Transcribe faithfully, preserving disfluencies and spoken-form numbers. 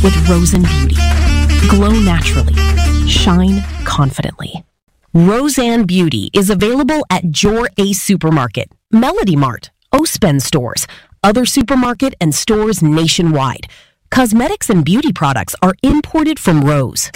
with Roseanne Beauty. Glow naturally. Shine confidently. Roseanne Beauty is available at Jor Ace Supermarket, Melody Mart, Ospen stores, other supermarket and stores nationwide. Cosmetics and beauty products are imported from Rose.